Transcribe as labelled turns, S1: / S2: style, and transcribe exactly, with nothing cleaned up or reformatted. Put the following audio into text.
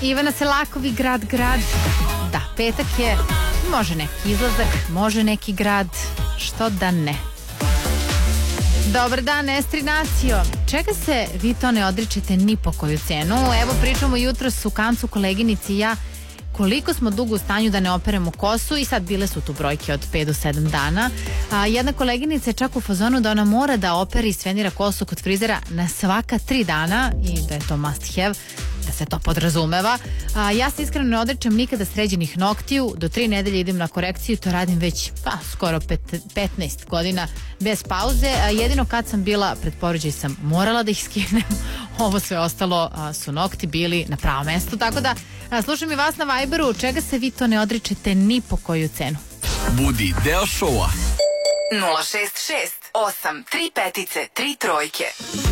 S1: Ivana Selakovi, grad, grad. Da, petak je, može neki izlazak, može neki grad, što da ne. Dobar dan, Estri Nacio. Čega se vi to ne odričete ni po koju cenu? Evo pričamo jutros u kancu koleginici i ja koliko smo dugo u stanju da ne operemo kosu i sad bile su tu brojke od pet do sedam dana. A, jedna koleginica je čak u fazonu da ona mora da operi i svenira kosu kod frizera na svaka tri dana i da je to must have, da se to podrazumeva. A, ja se iskreno ne odričem nikada sređenih noktiju, do tri nedelje idem na korekciju, to radim već pa, skoro pet, petnaest godina bez pauze, a jedino kad sam bila pred porođaj sam morala da ih skinem, ovo sve ostalo a, su nokti bili na pravom mestu, tako da a, slušam i vas na Viberu, čega se vi to ne odričete ni po koju cenu.
S2: Budi deo šoua.
S3: nula šest šest osam tri petice tri trojke.